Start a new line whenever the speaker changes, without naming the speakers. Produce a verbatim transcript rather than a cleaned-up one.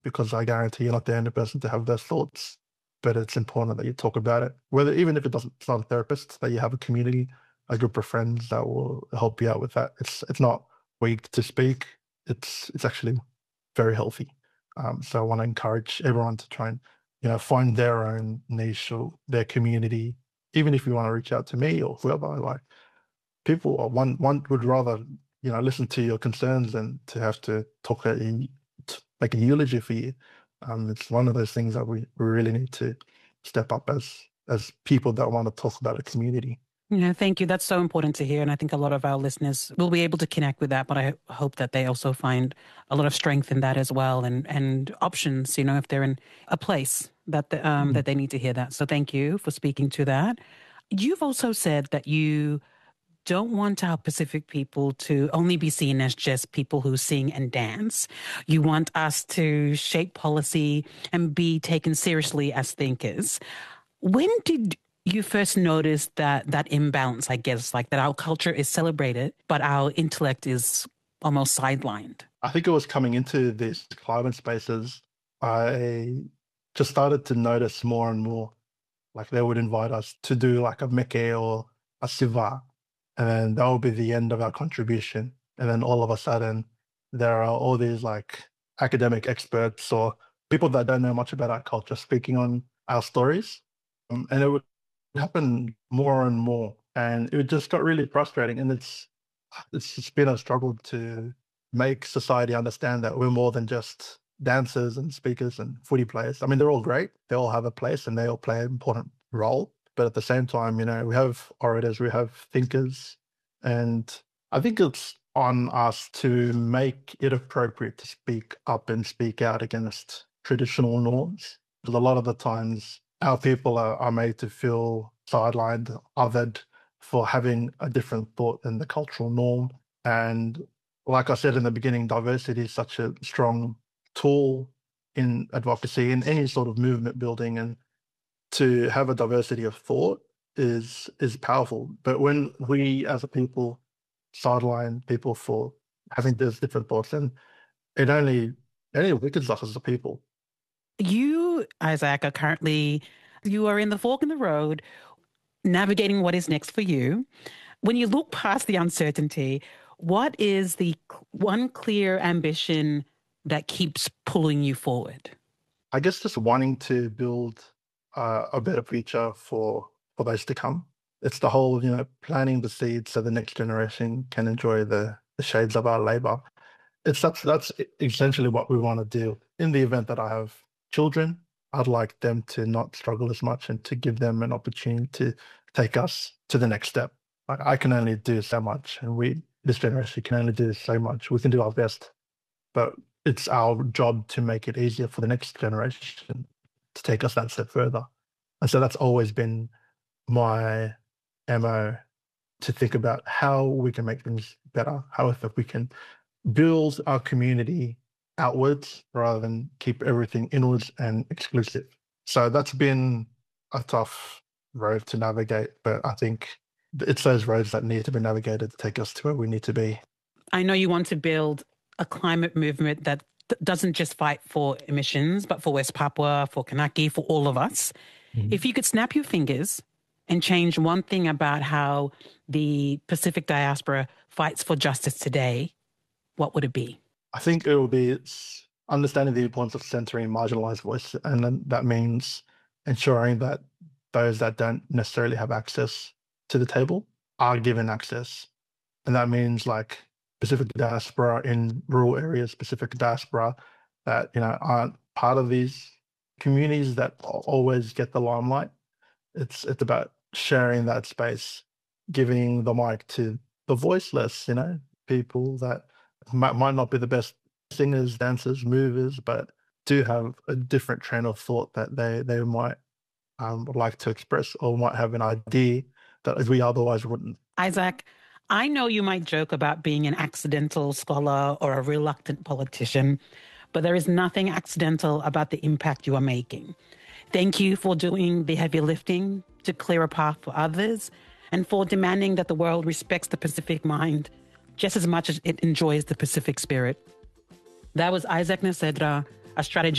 because I guarantee you're not the only person to have those thoughts. But it's important that you talk about it, whether even if it doesn't, it's not a therapist, that you have a community, a group of friends that will help you out with that. It's it's not weak to speak. It's it's actually very healthy. Um, so I want to encourage everyone to try and you know find their own niche or their community. Even if you want to reach out to me or whoever, like people, or one one would rather you know listen to your concerns than to have to talk a, to make a eulogy for you. Um, it's one of those things that we, we really need to step up as as people that want to talk about a community.
Yeah, thank you. That's so important to hear. And I think a lot of our listeners will be able to connect with that. But I hope that they also find a lot of strength in that as well, and, and options, you know, if they're in a place that, the, um, mm-hmm. that they need to hear that. So thank you for speaking to that. You've also said that you don't want our Pacific people to only be seen as just people who sing and dance. You want us to shape policy and be taken seriously as thinkers. When did you first noticed that that imbalance, I guess, like that our culture is celebrated, but our intellect is almost sidelined?
I think it was coming into these climate spaces, I just started to notice more and more, like they would invite us to do like a meke or a siva, and then that will be the end of our contribution. And then all of a sudden, there are all these like academic experts or people that don't know much about our culture speaking on our stories. Um, and it would happen more and more. And it just got really frustrating. And it's it's just been a struggle to make society understand that we're more than just dancers and speakers and footy players. I mean, they're all great. They all have a place and they all play an important role. But at the same time, you know, we have orators, we have thinkers, and I think it's on us to make it appropriate to speak up and speak out against traditional norms. Because a lot of the times our people are, are made to feel sidelined, othered for having a different thought than the cultural norm. And like I said in the beginning, diversity is such a strong tool in advocacy, in any sort of movement building, and to have a diversity of thought is is powerful. But when we as a people sideline people for having those different thoughts, then it only, it only weakens us as a people.
You, Isaac, are currently, you are in the fork in the road, navigating what is next for you. When you look past the uncertainty, what is the one clear ambition that keeps pulling you forward?
I guess just wanting to build uh, a better future for, for those to come. It's the whole, you know, planting the seeds so the next generation can enjoy the, the shades of our labor. It's that's, that's essentially what we want to do. In the event that I have children, I'd like them to not struggle as much and to give them an opportunity to take us to the next step. Like, I can only do so much, and we, this generation, can only do so much. We can do our best, but it's our job to make it easier for the next generation to take us that step further. And so that's always been my M O, to think about how we can make things better, how if we can build our community outwards rather than keep everything inwards and exclusive. So that's been a tough road to navigate, but I think it's those roads that need to be navigated to take us to where we need to be.
I know you want to build a climate movement that th- doesn't just fight for emissions, but for West Papua, for Kanaki, for all of us. Mm-hmm. If you could snap your fingers and change one thing about how the Pacific diaspora fights for justice today, what would it be?
I think it will be understanding the importance of centering marginalized voice, and then that means ensuring that those that don't necessarily have access to the table are given access. And that means like Pacific diaspora in rural areas, Pacific diaspora that, you know, aren't part of these communities that always get the limelight. It's it's about sharing that space, giving the mic to the voiceless, you know, people that might, might not be the best singers, dancers, movers, but do have a different train of thought that they, they might um, like to express, or might have an idea that we otherwise wouldn't.
Isaac, I know you might joke about being an accidental scholar or a reluctant politician, but there is nothing accidental about the impact you are making. Thank you for doing the heavy lifting to clear a path for others, and for demanding that the world respects the Pacific mind just as much as it enjoys the Pacific spirit. That was Isaac Nasedra, a a strategy